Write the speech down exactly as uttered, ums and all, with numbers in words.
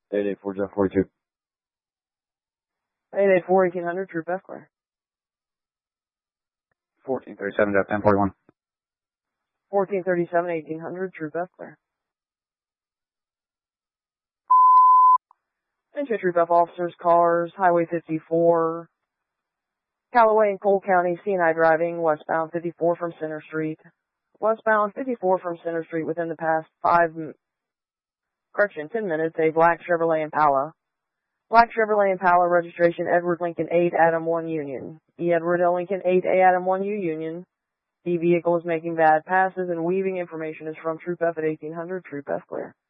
eight eight four, Jeff forty-two. eight eight four, eighteen hundred, Troop F clear. fourteen thirty-seven, Jeff ten forty-one. fourteen thirty-seven, eighteen hundred, Troop F clear. Attention Troop F officers, cars, Highway fifty-four, Callaway and Cole County, C and I driving, westbound fifty-four from Center Street. Westbound fifty-four from Center Street within the past five, correction, ten minutes, a black Chevrolet Impala. Black Chevrolet Impala, registration Edward Lincoln eight, Adam one Union. E. Edward L. Lincoln eight, A. Adam one U Union. The vehicle is making bad passes and weaving. Information is from Troop F at eighteen hundred, Troop F clear.